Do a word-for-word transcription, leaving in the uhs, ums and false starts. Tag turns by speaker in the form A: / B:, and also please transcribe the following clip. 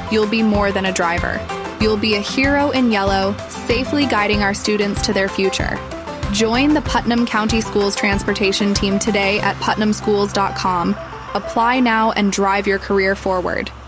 A: you'll be more than a driver. You'll be a hero in yellow, safely guiding our students to their future. Join the Putnam County Schools Transportation Team today at putnam schools dot com. Apply now and drive your career forward.